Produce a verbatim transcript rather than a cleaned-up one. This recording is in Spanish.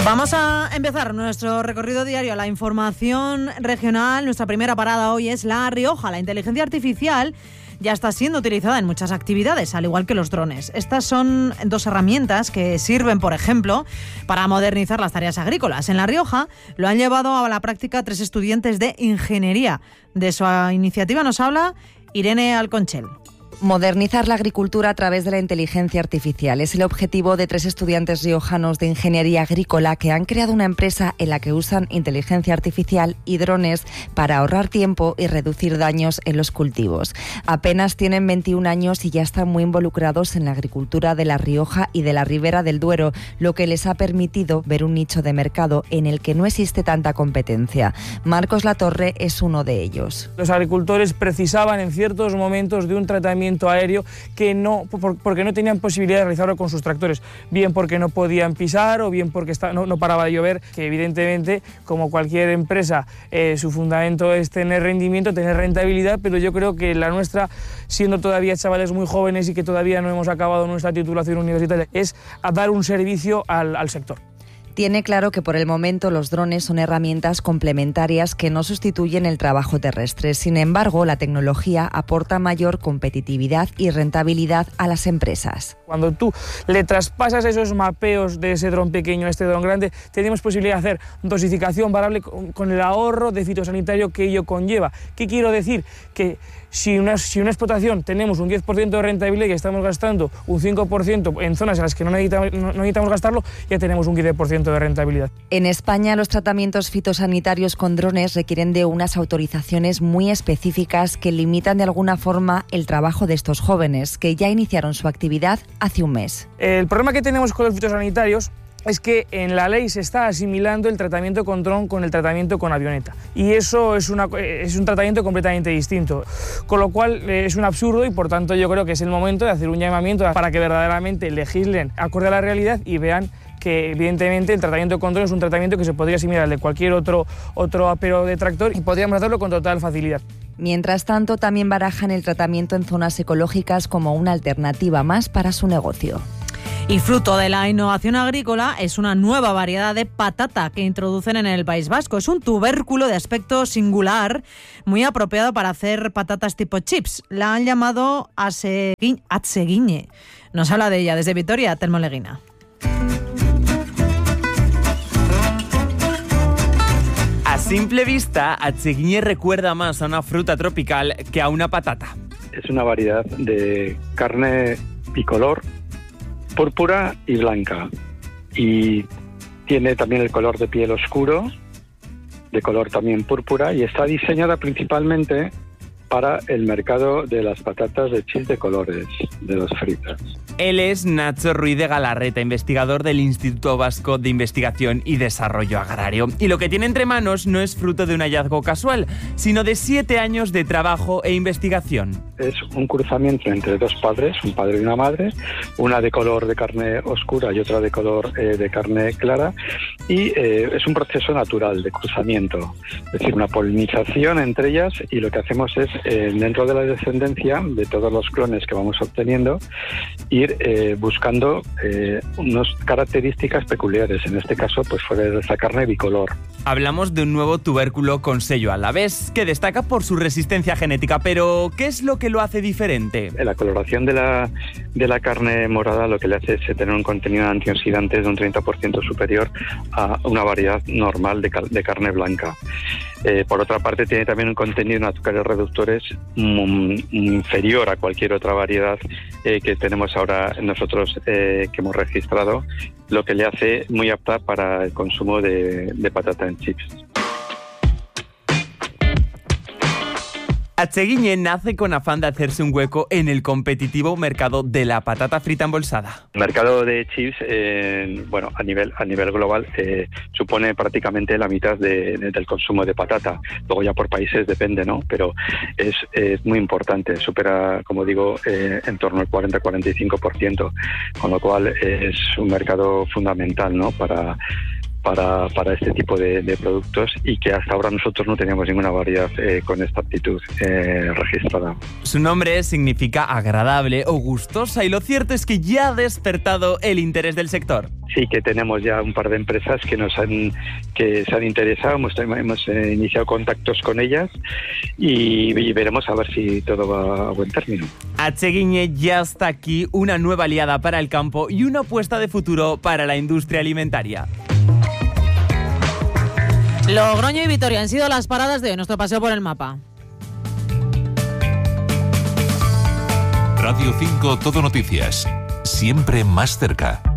Vamos a empezar nuestro recorrido diario a la información regional. Nuestra primera parada hoy es La Rioja. La inteligencia artificial ya está siendo utilizada en muchas actividades, al igual que los drones. Estas son dos herramientas que sirven, por ejemplo, para modernizar las tareas agrícolas. En La Rioja lo han llevado a la práctica tres estudiantes de ingeniería. De su iniciativa nos habla Irene Alconchel. Modernizar la agricultura a través de la inteligencia artificial es el objetivo de tres estudiantes riojanos de ingeniería agrícola que han creado una empresa en la que usan inteligencia artificial y drones para ahorrar tiempo y reducir daños en los cultivos. Apenas tienen veintiún años y ya están muy involucrados en la agricultura de La Rioja y de la Ribera del Duero, lo que les ha permitido ver un nicho de mercado en el que no existe tanta competencia. Marcos Latorre es uno de ellos. Los agricultores precisaban en ciertos momentos de un tratamiento aéreo que no, porque no tenían posibilidad de realizarlo con sus tractores, bien porque no podían pisar o bien porque está, no, no paraba de llover, que evidentemente, como cualquier empresa, eh, su fundamento es tener rendimiento, tener rentabilidad, pero yo creo que la nuestra, siendo todavía chavales muy jóvenes y que todavía no hemos acabado nuestra titulación universitaria, es a dar un servicio al, al sector. Tiene claro que por el momento los drones son herramientas complementarias que no sustituyen el trabajo terrestre. Sin embargo, la tecnología aporta mayor competitividad y rentabilidad a las empresas. Cuando tú le traspasas esos mapeos de ese dron pequeño a este dron grande, tenemos posibilidad de hacer dosificación variable con el ahorro de fitosanitario que ello conlleva. ¿Qué quiero decir? Que si una, si una explotación tenemos un diez por ciento de rentabilidad y estamos gastando un cinco por ciento en zonas en las que no necesitamos, no necesitamos gastarlo, ya tenemos un quince por ciento de rentabilidad. En España, los tratamientos fitosanitarios con drones requieren de unas autorizaciones muy específicas que limitan de alguna forma el trabajo de estos jóvenes, que ya iniciaron su actividad hace un mes. El problema que tenemos con los fitosanitarios es que en la ley se está asimilando el tratamiento con dron con el tratamiento con avioneta. Y eso es, una, es un tratamiento completamente distinto. Con lo cual es un absurdo y por tanto yo creo que es el momento de hacer un llamamiento para que verdaderamente legislen acorde a la realidad y vean que evidentemente el tratamiento con dron es un tratamiento que se podría asimilar al de cualquier otro, otro apero de tractor y podríamos hacerlo con total facilidad. Mientras tanto, también barajan el tratamiento en zonas ecológicas como una alternativa más para su negocio. Y fruto de la innovación agrícola es una nueva variedad de patata que introducen en el País Vasco. Es un tubérculo de aspecto singular, muy apropiado para hacer patatas tipo chips. La han llamado atseguiñe. Nos habla de ella desde Vitoria, Telmo Leguina. A simple vista, atseguiñe recuerda más a una fruta tropical que a una patata. Es una variedad de carne bicolor, púrpura y blanca, y tiene también el color de piel oscuro, de color también púrpura, y está diseñada principalmente para el mercado de las patatas de chips de colores, de las fritas. Él es Nacho Ruiz de Galarreta, investigador del Instituto Vasco de Investigación y Desarrollo Agrario. Y lo que tiene entre manos no es fruto de un hallazgo casual, sino de siete años de trabajo e investigación. Es un cruzamiento entre dos padres, un padre y una madre, una de color de carne oscura y otra de color eh, de carne clara, y eh, es un proceso natural de cruzamiento, es decir, una polinización entre ellas, y lo que hacemos es, eh, dentro de la descendencia de todos los clones que vamos obteniendo, ir eh, buscando eh, unas características peculiares. En este caso, pues fue esa carne bicolor. Hablamos de un nuevo tubérculo con sello alavés, que destaca por su resistencia genética, pero ¿qué es lo que lo hace diferente? La coloración de la, de la carne morada lo que le hace es tener un contenido de antioxidantes de un treinta por ciento superior a una variedad normal de, de carne blanca. Eh, por otra parte, tiene también un contenido en azúcares reductores mm, inferior a cualquier otra variedad eh, que tenemos ahora nosotros eh, que hemos registrado, lo que le hace muy apta para el consumo de, de patata en chips. Atseguiñe nace con afán de hacerse un hueco en el competitivo mercado de la patata frita embolsada. El mercado de chips, eh, bueno, a nivel a nivel global, eh, supone prácticamente la mitad de, de, del consumo de patata. Luego ya por países depende, ¿no? Pero es, es muy importante, supera, como digo, eh, en torno al cuarenta a cuarenta y cinco por ciento, con lo cual es un mercado fundamental, ¿no? Para para, para este tipo de, de productos y que hasta ahora nosotros no teníamos ninguna variedad eh, con esta aptitud eh, registrada. Su nombre significa agradable o gustosa y lo cierto es que ya ha despertado el interés del sector. Sí que tenemos ya un par de empresas que nos han que se han interesado, hemos, hemos eh, iniciado contactos con ellas y, y veremos a ver si todo va a buen término. Atseguiñe ya está aquí, una nueva aliada para el campo y una apuesta de futuro para la industria alimentaria. Logroño y Vitoria han sido las paradas de nuestro paseo por el mapa. Radio cinco Todo Noticias, siempre más cerca.